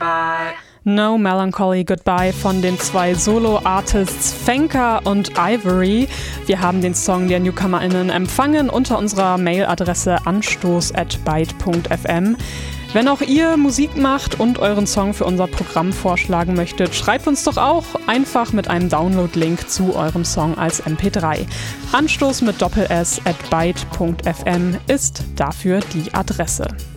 No Melancholy Goodbye von den zwei Solo-Artists Fenka und Ivory. Wir haben den Song der NewcomerInnen empfangen unter unserer Mailadresse anstoß@byte.fm. Wenn auch ihr Musik macht und euren Song für unser Programm vorschlagen möchtet, schreibt uns doch auch einfach mit einem Download-Link zu eurem Song als MP3. Anstoß mit Doppel-S @byte.fm ist dafür die Adresse.